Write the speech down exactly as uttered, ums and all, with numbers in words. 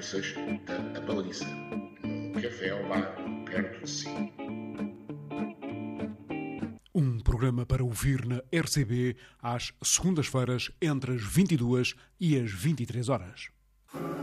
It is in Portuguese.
Crianças da Baliza, num café ao bar perto de si. Um programa para ouvir na R C B às segundas-feiras entre as vinte e duas e as vinte e três horas.